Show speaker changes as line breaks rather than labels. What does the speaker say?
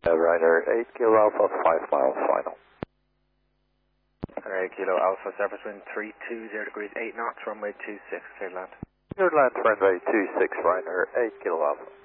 Ryder 8 Kilo Alpha, 5 miles final.
Ryder 8 Kilo Alpha, surface wind 320 degrees, 8 knots, runway 26, clear land.
Cleared land, runway 26, Ryder 8 Kilo Alpha.